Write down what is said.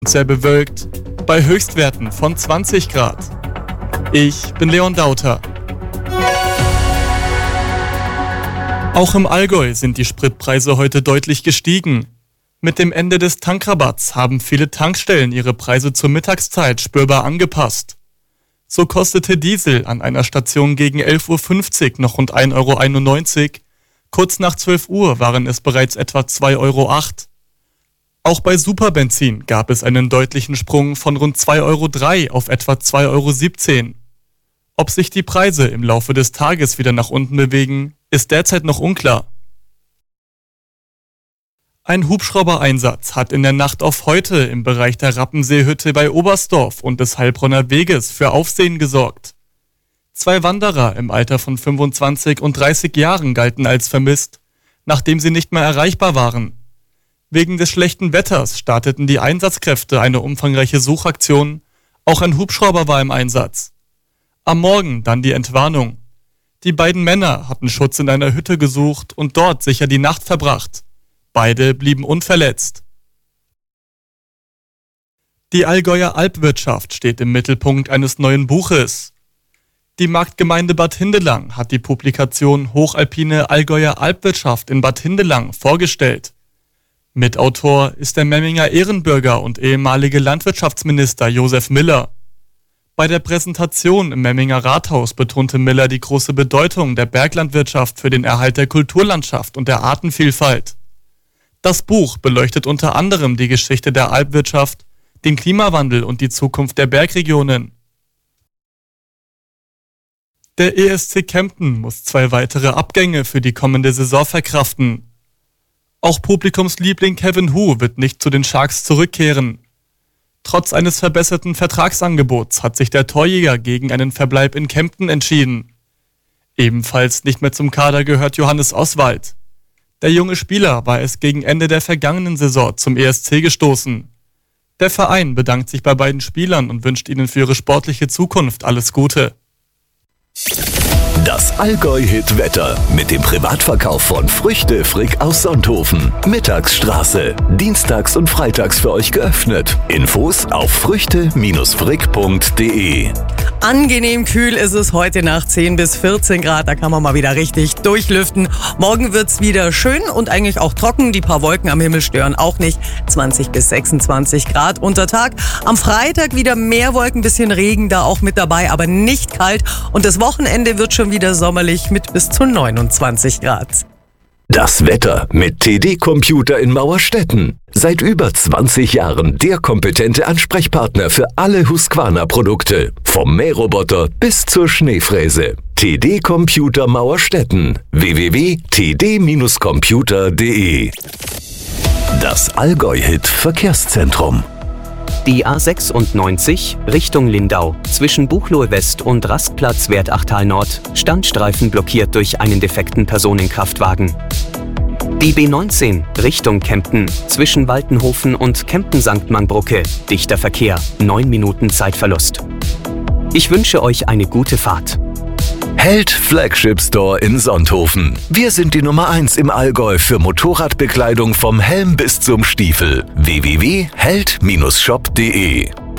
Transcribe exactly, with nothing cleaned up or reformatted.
Sehr bewölkt, bei Höchstwerten von zwanzig Grad. Ich bin Leon Dauter. Auch im Allgäu sind die Spritpreise heute deutlich gestiegen. Mit dem Ende des Tankrabatts haben viele Tankstellen ihre Preise zur Mittagszeit spürbar angepasst. So kostete Diesel an einer Station gegen elf Uhr fünfzig noch rund ein Euro einundneunzig, kurz nach zwölf Uhr waren es bereits etwa zwei Euro acht. Auch bei Superbenzin gab es einen deutlichen Sprung von rund zwei Euro drei auf etwa zwei Euro siebzehn. Ob sich die Preise im Laufe des Tages wieder nach unten bewegen, ist derzeit noch unklar. Ein Hubschraubereinsatz hat in der Nacht auf heute im Bereich der Rappenseehütte bei Oberstdorf und des Heilbronner Weges für Aufsehen gesorgt. Zwei Wanderer im Alter von fünfundzwanzig und dreißig Jahren galten als vermisst, nachdem sie nicht mehr erreichbar waren. Wegen des schlechten Wetters starteten die Einsatzkräfte eine umfangreiche Suchaktion, auch ein Hubschrauber war im Einsatz. Am Morgen dann die Entwarnung. Die beiden Männer hatten Schutz in einer Hütte gesucht und dort sicher die Nacht verbracht. Beide blieben unverletzt. Die Allgäuer Alpwirtschaft steht im Mittelpunkt eines neuen Buches. Die Marktgemeinde Bad Hindelang hat die Publikation Hochalpine Allgäuer Alpwirtschaft in Bad Hindelang vorgestellt. Mitautor ist der Memminger Ehrenbürger und ehemalige Landwirtschaftsminister Josef Miller. Bei der Präsentation im Memminger Rathaus betonte Miller die große Bedeutung der Berglandwirtschaft für den Erhalt der Kulturlandschaft und der Artenvielfalt. Das Buch beleuchtet unter anderem die Geschichte der Alpwirtschaft, den Klimawandel und die Zukunft der Bergregionen. Der E S C Kempten muss zwei weitere Abgänge für die kommende Saison verkraften. Auch Publikumsliebling Kevin Hu wird nicht zu den Sharks zurückkehren. Trotz eines verbesserten Vertragsangebots hat sich der Torjäger gegen einen Verbleib in Kempten entschieden. Ebenfalls nicht mehr zum Kader gehört Johannes Oswald. Der junge Spieler war es gegen Ende der vergangenen Saison zum E S C gestoßen. Der Verein bedankt sich bei beiden Spielern und wünscht ihnen für ihre sportliche Zukunft alles Gute. Das Allgäu-Hit-Wetter mit dem Privatverkauf von Früchte Frick aus Sonthofen. Mittagsstraße. Dienstags und freitags für euch geöffnet. Infos auf früchte frick punkt de. Angenehm kühl ist es heute Nacht, zehn bis vierzehn Grad. Da kann man mal wieder richtig durchlüften. Morgen wird's wieder schön und eigentlich auch trocken. Die paar Wolken am Himmel stören auch nicht. zwanzig bis sechsundzwanzig Grad unter Tag. Am Freitag wieder mehr Wolken, bisschen Regen da auch mit dabei, aber nicht kalt. Und das Wochenende wird schon wieder sommerlich mit bis zu neunundzwanzig Grad. Das Wetter mit T D Computer in Mauerstetten. Seit über zwanzig Jahren der kompetente Ansprechpartner für alle Husqvarna-Produkte. Vom Mähroboter bis zur Schneefräse. T D Computer Mauerstetten. w w w punkt t d computer punkt de. Das Allgäu-Hit Verkehrszentrum. Die A sechsundneunzig Richtung Lindau zwischen Buchloe West und Rastplatz Wertachtal Nord, Standstreifen blockiert durch einen defekten Personenkraftwagen. Die B neunzehn Richtung Kempten zwischen Waltenhofen und Kempten-Sankt Mangbrugge, dichter Verkehr, neun Minuten Zeitverlust. Ich wünsche euch eine gute Fahrt. Held Flagship Store in Sonthofen. Wir sind die Nummer eins im Allgäu für Motorradbekleidung vom Helm bis zum Stiefel. w w w punkt held Bindestrich shop punkt de